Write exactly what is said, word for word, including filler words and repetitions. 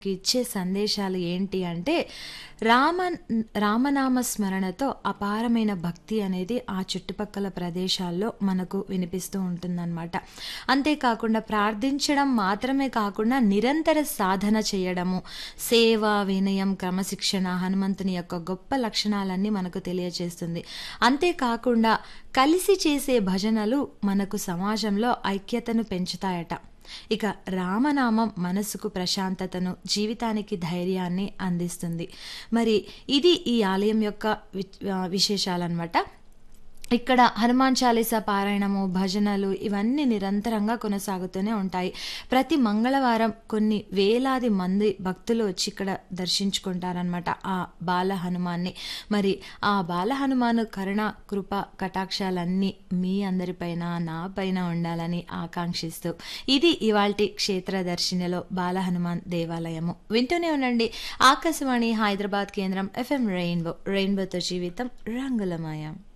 ఇచ్చే సందేశాలు ఏంటి అంటే రామ రామనామ స్మరణతో అపారమైన భక్తి అనేది ఆ చుట్టుపక్కల ప్రదేశాల్లో మనకు వినిపిస్తూ ఉంటుందన్నమాట. అంతేకాకుండా ప్రార్థించడం మాత్రమే కాకుండా నిరంతర సాధన చేయడము, సేవ, వినయం, క్రమశిక్షణ హనుమంతుని యొక్క గొప్ప లక్షణాలన్నీ మనకు తెలియజేస్తుంది. అంతేకాకుండా కలిసి చేసే భజనలు మనకు సమాజంలో ఐక్యతను పెంచుతాయట. ఇక రామనామం మనసుకు ప్రశాంతతను, జీవితానికి ధైర్యాన్ని అందిస్తుంది. మరి ఇది ఈ ఆలయం యొక్క వి- ఆ, విశేషాలన్నమాట. ఇక్కడ హనుమాన్ చాలీసా పారాయణము, భజనలు ఇవన్నీ నిరంతరంగా కొనసాగుతూనే ఉంటాయి. ప్రతి మంగళవారం కొన్ని వేలాది మంది భక్తులు వచ్చి ఇక్కడ దర్శించుకుంటారనమాట ఆ బాల హనుమాన్ని. మరి ఆ బాల హనుమాను కరుణ, కృప, కటాక్షాలన్నీ మీ అందరిపైన, నా పైన ఉండాలని ఆకాంక్షిస్తూ ఇది ఇవాల్టి క్షేత్ర దర్శినిలో బాల హనుమాన్ దేవాలయము. వింటూనే ఉండండి ఆకాశవాణి హైదరాబాద్ కేంద్రం ఎఫ్ఎం రెయిన్బో. రెయిన్బోతో జీవితం రంగులమయం.